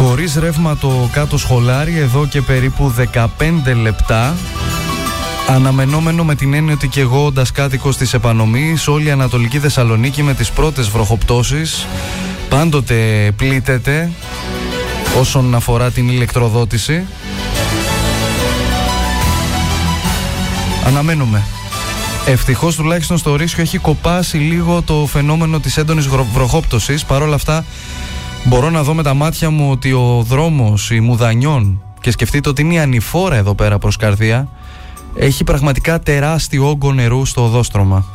Χωρίς ρεύμα το κάτω σχολάρι εδώ και περίπου 15 λεπτά. Αναμενόμενο με την έννοια ότι και εγώ, όντας κάτοικος της Επανομής, όλη η Ανατολική Θεσσαλονίκη με τις πρώτες βροχοπτώσεις πάντοτε πλήττεται όσον αφορά την ηλεκτροδότηση. Αναμένουμε. Ευτυχώς τουλάχιστον στο Ρήσιο έχει κοπάσει λίγο το φαινόμενο της έντονης βροχόπτωσης. Παρ' όλα αυτά μπορώ να δω με τα μάτια μου ότι ο δρόμος Ιμουδανιών, και σκεφτείτε ότι είναι η ανηφόρα εδώ πέρα προς Καρδία, έχει πραγματικά τεράστιο όγκο νερού στο οδόστρωμα.